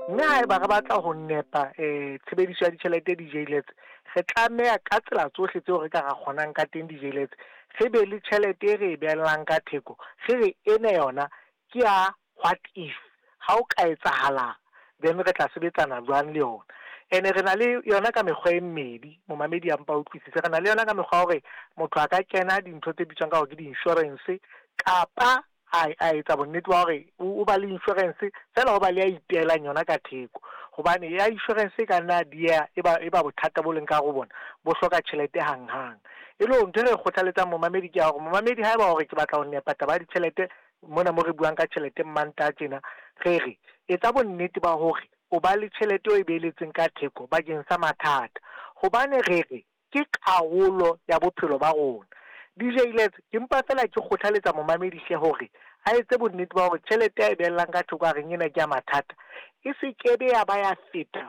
mme ha eba re batla ho nepa tshebediso ya ditjhelete di-jailets, re tlameha ka tsela tsohle tseo re ka ra kgonang ka teng di-jailets, re be le tjhelete e re e behellang ka theko, re ene yona ke ya what if, ha o ka etsahalang, then re tla sebetsana jwang le yona. Ene re na le yona ka mekgwa e mmedi, momamedi a mpa utlwisise, re na le yona ka mekgwa hore motho a ka kena dintho tse bitswang ka hore ke di-insurance, kapa a etsa bonnete ba hore o ba le insurance fela ho ba le ya ipeelang yona ka theko, hobane ya insurance e ka nna e ba bothata bo leng ka ho bona bo hloka tjhelete hang e le ntho re kgothaletsang momamedi ke hore momamedi ha eba hore ke batla ho nepa taba ya ditjhelete mona mo re buang ka tjhelete mmanta tjena, re etsa bonnete ba hore o ba le tjhelete o e beeletseng ka theko bakeng sa mathata, hobane re ke karolo ya bophelo ba rona. di-jailets ke mpa fela ke kgothaletsa momamedi hle hore a etse bonnete ba hore tjhelete ya e behellang ka thoko a reng ena ke ya mathata e se kebe ya ba ya feta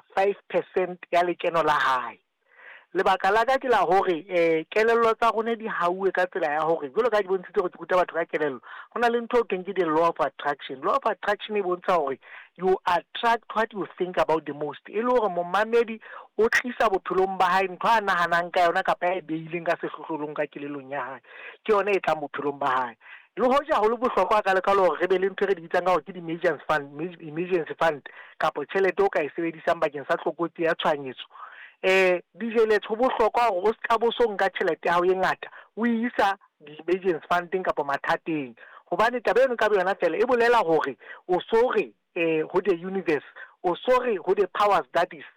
5% ya lekeno la hae. Lebaka la ka ke la hore kelello tsa rona di hauwe ka tsela ya hore jwalo ka di bontshitse hore ke ruta batho ka kelello, ho na le ntho teng ke di-law of attraction. Law of attraction e bontsha hore you attract what you think about the most, e le hore momamedi o tlisa bophelong ba hae ntho a nahanang ka yona kapa ya e beileng ka sehlohlolong ka kelellong ya hae, ke yona e tlang bophelong ba hae. Le hoja ho le bohlokwa ka lekalo hore re be le ntho re di bitsang ka hore ke di-emergency fund kapa tjhelete o ka e sebedisang bakeng sa tlokotsi ya tshohanyetso, di-jailets ho bohlokwa hore o ska bo so nka tjhelete ya hao e ngata o isa di-emergency funding kapa mathateng, hobane taba eno ka yona fela e bolela hore o so re ho the universe, o so re ho the powers that is,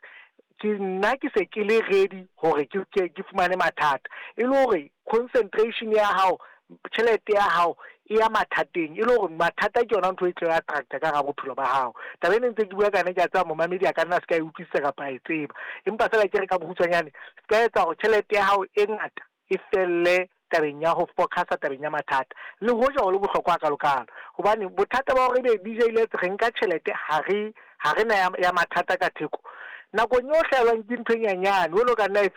nna ke se ke le ready hore ke fumane mathata, e le hore concentration ya hao, tjhelete ya hao e ya mathateng, e le hore mathata ke yona ntho e tlo attracta ka ga bophelo ba hao. Taba ene ntse ke bua ka ne ke a tsaya momamedi a ka nna se ka e utlwisisa kapa e tseba, empa fela ke re ka bokgutshwanyane se ka etsa hore tjhelete ya hao e ngata e felle tabeng ya ho focusa tabeng ya mathata, le hoja ho le bohlokwa kalokalo, hobane bothata ba hore di-jailets re nka tjhelete ha re na ya mathata ka theko, nakong yohle ya lwang ke ntho e nyanyane o lo ka nna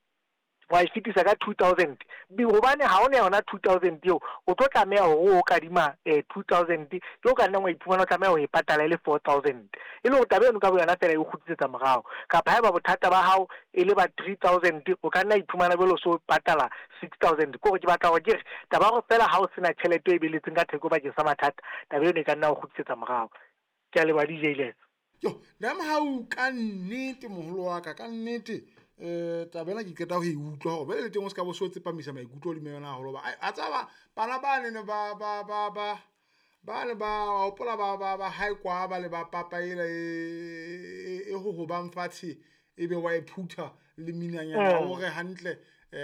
wa e fetisa ka 2000, hobane ha ona yona 2000 eo o tlo tlameha hore o kadima 2000 yo ka nna wa iphumana o tlameha ho e patala le 4000, e le hore taba eno ka boyona fela e o kgutlisetsa morao. Kapa haeba bothata ba hao e le ba 3000 o ka nna iphumana belo so patala 6000, kore ke batla hore ke re taba go fela ha o sena tjhelete e beletseng ka theko bakeng sa mathata, taba eno e ka nna o kgutlisetsa morao. Ke a leba di-jailets le mohau ka nnete moholo wa ka nnete tabela ke qeta ho e utlwa hore le teng o se ka bo so tsepamisa maikutlo le yona haholo a tsaba bana ba ne ba opola ba high kwa ba le ba papa e ho ba mfatshe e be wa e phutha le minanyana hore hantle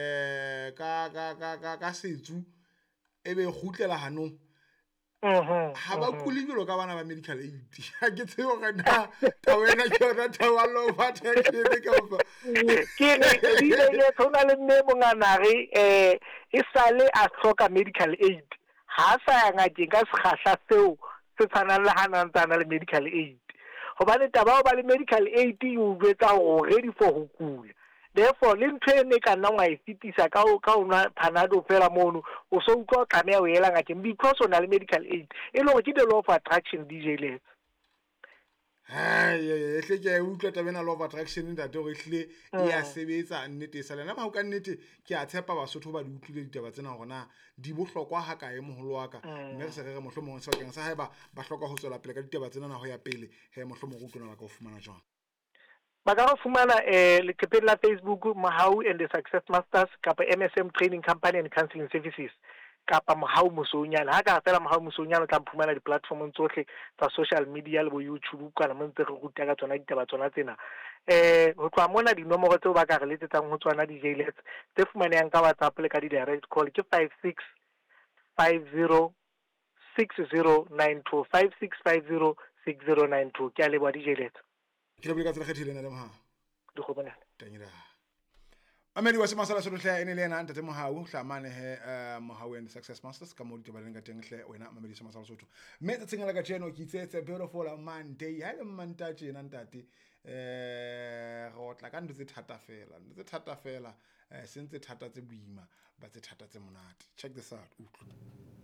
ka setsu e be khutlela hanong ha ba kuli jalo ka bana ba medical aid. Ha ke tsebe hore na tawena ke yona tawallo ba thekele ka ba ke re di le tsona le mme monganare e sale a hloka medical aid, ha sa ya ngakeng ka sekgahla seo se tshwanang le hanantana le medical aid, hobane taba ba le medical aid o jwetsa hore ready for ho kula. Therefore le ntho e ne ka nna wa e fitisa ka ona Panado fela mono o so utlwa o tlameha o ela ngakeng because o na le medical aid, e le hore ke the law of attraction di-jailets. Hle ke utlwa tabena law of attraction ntate hore hle e ya sebetsa nnete sa lena ba ho ka nnete ke a tshepa Basotho ba di utlwile ditaba tsena hore na di bohlokwa ha kae moholo wa ka, mme re se re mohlomong se bakeng sa haeba ba hloka ho tswela pele ka ditaba tsena na ho ya pele he mohlomong go tona ba ka o fumana jwang. Ba ka fumana leqhepeng la Facebook Mohau and the Success Masters kapa MSM Training Company and Counseling Services, kapa Mohau Mosonyana. Ha ka fela Mohau Mosonyana o tla mphumana di-platformong tsohle tsa social media le bo YouTube kana mo ntse re ruta ka tsona ditaba tsona tsena. Ho tloha mona dinomoro tseo ba ka re letsetsang ho tsona di-jailets tse fumanehang ka WhatsApp le ka di-direct call ke 5650 6092 56506092. Ke a leboha di-jailets. Ke le ka tsela kgethile na le moha di khobana tanyira amedi wa semasala so hle ene le yena ntate Mohau hlamane he Mohau and Success Masters ka mo di taba lenga teng hle wena amedi semasala sotho me tsa tsengela ka tjeno ke itsetse beautiful Monday ha le manta tjena ntate go tla ka ntse thata fela sentse thata tse boima ba tse thata tse monate. Check this out.